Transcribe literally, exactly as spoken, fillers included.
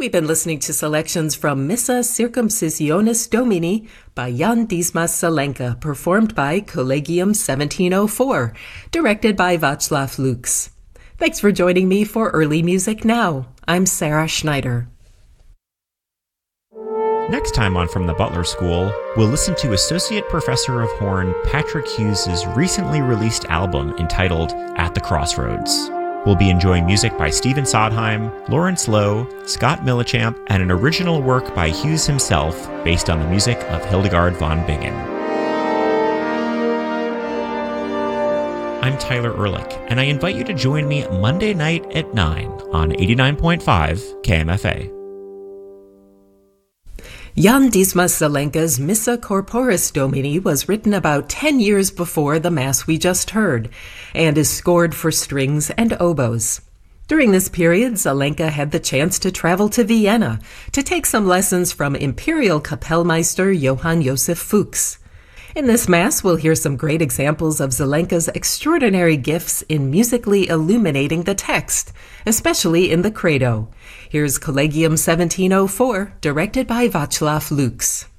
We've been listening to selections from Missa Circumcisionis Domini by Jan Dismas Zelenka, performed by Collegium seventeen oh four, directed by Václav Lux. Thanks for joining me for Early Music Now. I'm Sarah Schneider. Next time on From the Butler School, we'll listen to Associate Professor of Horn Patrick Hughes' recently released album entitled At the Crossroads. We'll be enjoying music by Stephen Sondheim, Lawrence Lowe, Scott Millichamp, and an original work by Hughes himself based on the music of Hildegard von Bingen. I'm Tyler Ehrlich, and I invite you to join me Monday night at nine on eighty-nine point five K M F A. Jan Dismas Zelenka's Missa Corporis Domini was written about ten years before the Mass we just heard, and is scored for strings and oboes. During this period, Zelenka had the chance to travel to Vienna to take some lessons from Imperial Kapellmeister Johann Josef Fuchs. In this Mass, we'll hear some great examples of Zelenka's extraordinary gifts in musically illuminating the text, especially in the Credo. Here's Collegium seventeen oh four, directed by Václav Lux.